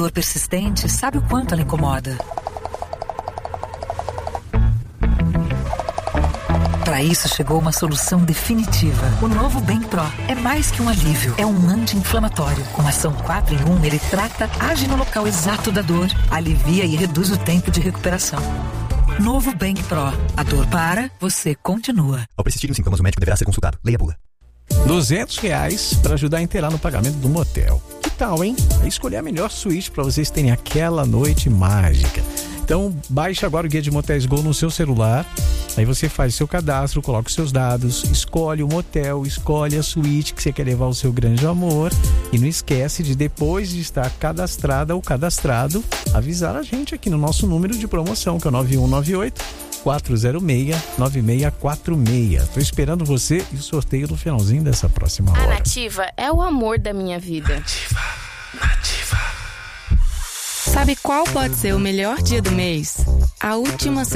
dor persistente sabe o quanto ela incomoda. Para isso chegou uma solução definitiva. O novo Bem Pro é mais que um alívio, é um anti-inflamatório. Com ação 4 em 1, ele trata, age no local exato da dor, alivia e reduz o tempo de recuperação. Novo Bem Pro. A dor para, você continua. Ao persistir nos sintomas, o médico deverá ser consultado. Leia a bula. R$200 para ajudar a inteirar no pagamento do motel. Que tal, hein? É escolher a melhor suíte para vocês terem aquela noite mágica. Então, baixe agora o Guia de Motéis Go no seu celular. Aí você faz seu cadastro, coloca os seus dados, escolhe o motel, escolhe a suíte que você quer levar o seu grande amor. E não esquece de, depois de estar cadastrada ou cadastrado, avisar a gente aqui no nosso número de promoção, que é o 9198-406-9646. Tô esperando você e o sorteio no finalzinho dessa próxima hora. A Nativa é o amor da minha vida. Sabe qual pode ser o melhor dia do mês? A última